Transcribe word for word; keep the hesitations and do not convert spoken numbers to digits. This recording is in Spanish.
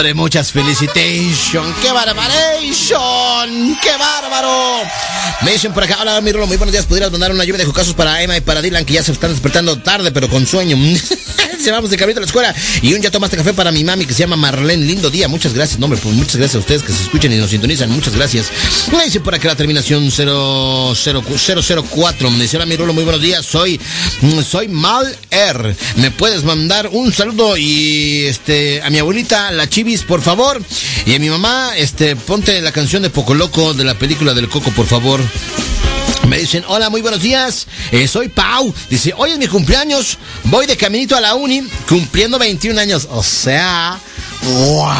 Muchas felicitations. ¡Qué barbaration! ¡Qué bárbaro! Me dicen por acá, hola mi Rulo, muy buenos días. ¿Pudieras mandar una lluvia de jucazos para Emma y para Dylan, que ya se están despertando tarde pero con sueño? Se vamos de camino a la escuela. Y un ya tomaste café para mi mami que se llama Marlene. Lindo día, muchas gracias. No, hombre, pues muchas gracias a ustedes que se escuchan y nos sintonizan. Muchas gracias. Me dice por acá la terminación cero cero cero cuatro. Me dice, hola mi Rulo, muy buenos días. Soy soy Mal R. ¿Me puedes mandar un saludo y este a mi abuelita la Chivis, por favor? Y a mi mamá, este, ponte la canción de Poco Loco de la película del Coco, por favor. Me dicen, hola, muy buenos días, eh, soy Pau. Dice, hoy es mi cumpleaños, voy de caminito a la uni, cumpliendo veintiún años. O sea, wow.